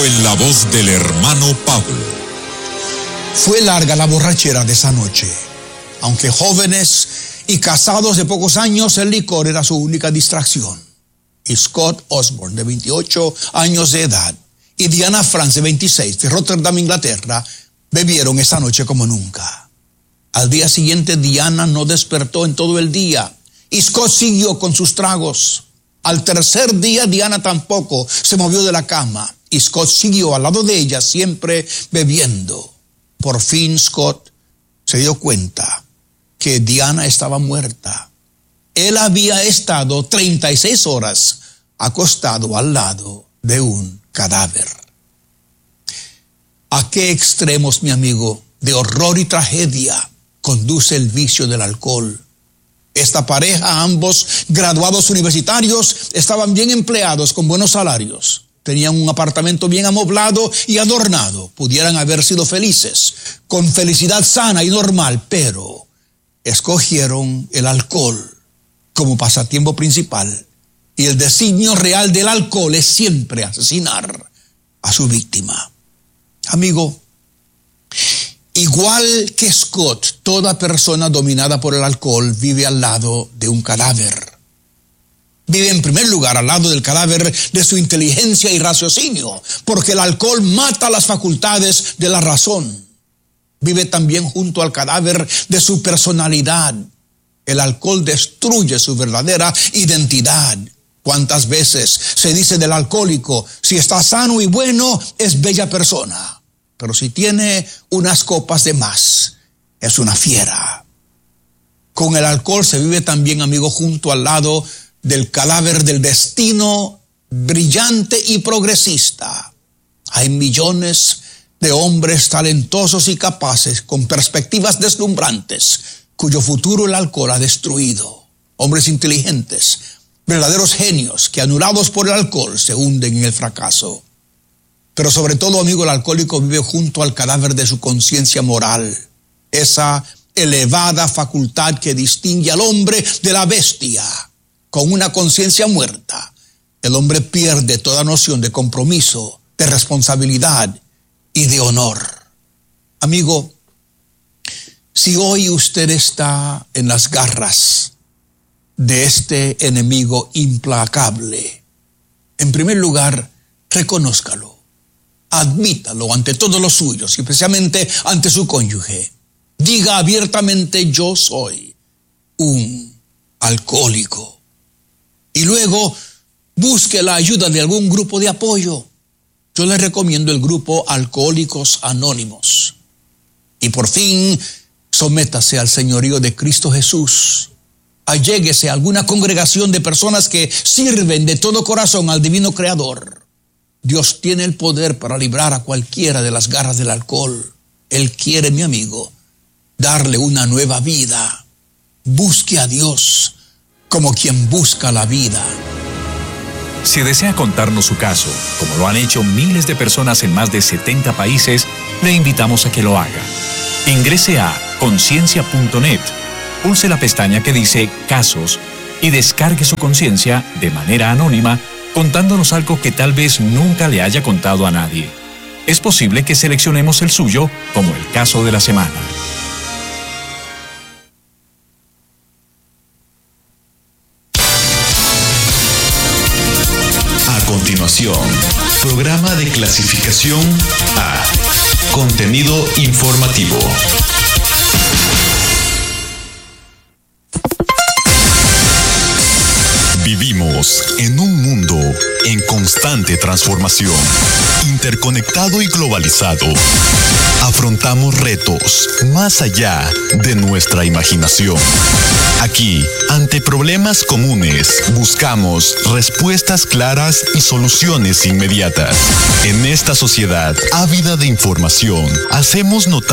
En la voz del hermano Pablo. Fue larga la borrachera de esa noche. Aunque jóvenes y casados de pocos años, el licor era su única distracción. Y Scott Osborne, de 28 años de edad, y Diana France, de 26, de Rotterdam, Inglaterra, bebieron esa noche como nunca. Al día siguiente, Diana no despertó en todo el día, y Scott siguió con sus tragos. Al tercer día, Diana tampoco se movió de la cama, y Scott siguió al lado de ella, siempre bebiendo. Por fin Scott se dio cuenta que Diana estaba muerta. Él había estado 36 horas acostado al lado de un cadáver. ¿A qué extremos, mi amigo, de horror y tragedia conduce el vicio del alcohol? Esta pareja, ambos graduados universitarios, estaban bien empleados con buenos salarios. Tenían un apartamento bien amoblado y adornado. Pudieran haber sido felices, con felicidad sana y normal, pero escogieron el alcohol como pasatiempo principal. Y el designio real del alcohol es siempre asesinar a su víctima. Amigo, igual que Scott, toda persona dominada por el alcohol vive al lado de un cadáver. Vive en primer lugar al lado del cadáver de su inteligencia y raciocinio, porque el alcohol mata las facultades de la razón. Vive también junto al cadáver de su personalidad. El alcohol destruye su verdadera identidad. ¿Cuántas veces se dice del alcohólico, si está sano y bueno, es bella persona? Pero si tiene unas copas de más, es una fiera. Con el alcohol se vive también, amigo, junto al lado del cadáver del destino brillante y progresista. Hay millones de hombres talentosos y capaces, con perspectivas deslumbrantes, cuyo futuro el alcohol ha destruido. Hombres inteligentes, verdaderos genios, que anulados por el alcohol se hunden en el fracaso. Pero sobre todo, amigo, el alcohólico vive junto al cadáver de su conciencia moral, esa elevada facultad que distingue al hombre de la bestia. Con una conciencia muerta, el hombre pierde toda noción de compromiso, de responsabilidad y de honor. Amigo, si hoy usted está en las garras de este enemigo implacable, en primer lugar, reconózcalo, admítalo ante todos los suyos, especialmente ante su cónyuge. Diga abiertamente: yo soy un alcohólico. Y luego busque la ayuda de algún grupo de apoyo. Yo le recomiendo el grupo Alcohólicos Anónimos. Y por fin, sométase al señorío de Cristo Jesús. Alléguese a alguna congregación de personas que sirven de todo corazón al divino Creador. Dios tiene el poder para librar a cualquiera de las garras del alcohol. Él quiere, mi amigo, darle una nueva vida. Busque a Dios como quien busca la vida. Si desea contarnos su caso, como lo han hecho miles de personas en más de 70 países, le invitamos a que lo haga. Ingrese a conciencia.net, pulse la pestaña que dice Casos y descargue su conciencia de manera anónima, contándonos algo que tal vez nunca le haya contado a nadie. Es posible que seleccionemos el suyo como el caso de la semana. A continuación, programa de clasificación A. Contenido informativo. Vivimos en un mundo en constante transformación, interconectado y globalizado. Afrontamos retos más allá de nuestra imaginación. Aquí, ante problemas comunes, buscamos respuestas claras y soluciones inmediatas. En esta sociedad ávida de información, hacemos notar